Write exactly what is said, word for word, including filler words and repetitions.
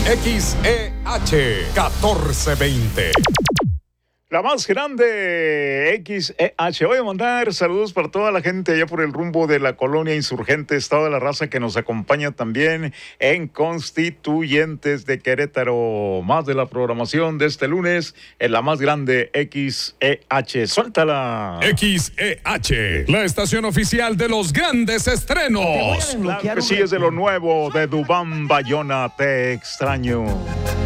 X E H catorce veinte. La más grande, X E H. Voy a mandar saludos para toda la gente allá por el rumbo de la colonia Insurgentes, toda la raza que nos acompaña también en Constituyentes de Querétaro. Más de la programación de este lunes en la más grande, X E H. Suéltala. X E H, la estación oficial de los grandes estrenos. Claro que sí, es de lo nuevo de Dubán Bayona, Te extraño.